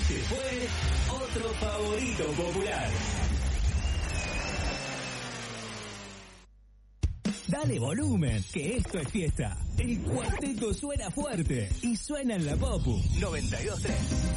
Se fue otro favorito popular. Dale volumen, que esto es fiesta. El cuarteto suena fuerte y suena en la Popu 92.3.